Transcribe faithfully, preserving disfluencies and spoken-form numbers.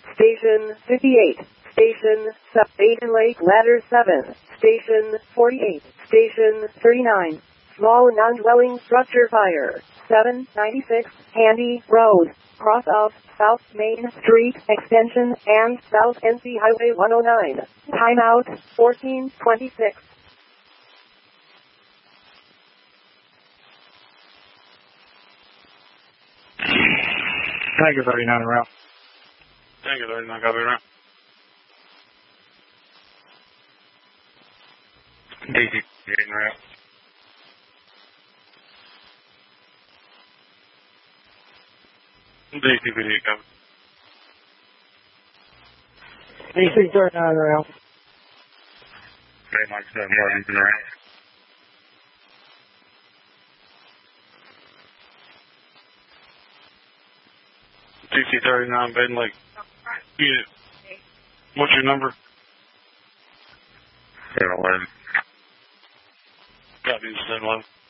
Station fifty-eight. Station Baden Lake Ladder seven. Station forty-eight. Station thirty-nine. Small non-dwelling structure fire. seven ninety-six Handy Road. Cross of South Main Street Extension and South N C Highway one oh nine. Timeout fourteen twenty-six. Tiger thirty-nine around. Tiger thirty-nine, copy around. D C getting around. D C P D, copy. D C thirty-nine around. Okay, Mike seven, Wellington around. D C thirty-nine, Baden Lake. Unit. What's your number? seven eleven. Copy, seven eleven.